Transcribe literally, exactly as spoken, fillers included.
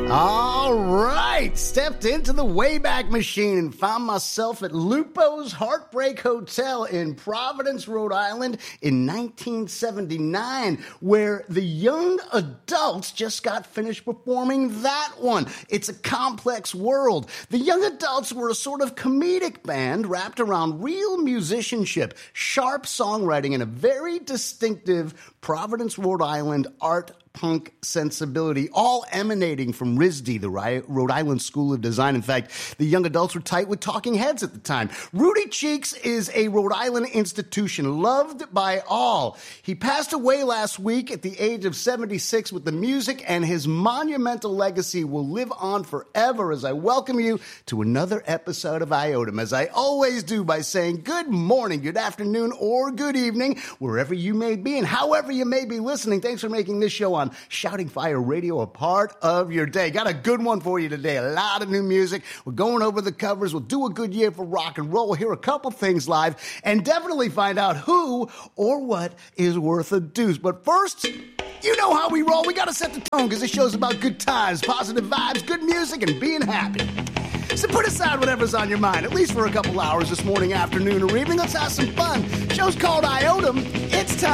All right, stepped into the Wayback Machine and found myself at Lupo's Heartbreak Hotel in Providence, Rhode Island in nineteen seventy-nine, where the Young Adults just got finished performing that one. It's a complex world. The Young Adults were a sort of comedic band wrapped around real musicianship, sharp songwriting, and a very distinctive Providence, Rhode Island art punk sensibility, all emanating from R I S D, the Rhode Island School of Design. In fact, the Young Adults were tight with Talking Heads at the time. Rudy Cheeks is a Rhode Island institution, loved by all. He passed away last week at the age of seventy-six with the music, and his monumental legacy will live on forever as I welcome you to another episode of IOTM, as I always do by saying good morning, good afternoon, or good evening, wherever you may be and however you may be listening. Thanks for making this show on Shouting Fire Radio a part of your day. Got a good one for you today. A lot of new music. We're going over the covers. We'll do a good year for rock and roll. We'll hear a couple things live and definitely find out who or what is worth a deuce. But first, you know how we roll. We got to set the tone because this show's about good times, positive vibes, good music, and being happy. So put aside whatever's on your mind, at least for a couple hours this morning, afternoon, or evening. Let's have some fun. Show's called IOTM. It's time.